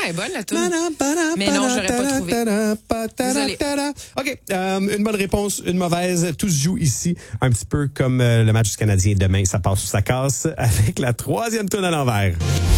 elle est bonne, la toune. Mais non, j'aurais pas trouvé. Désolée. OK, une bonne réponse, une mauvaise. Tout se joue ici, un petit peu comme le match du Canadien demain. Ça passe ou ça casse avec la troisième toune à l'envers.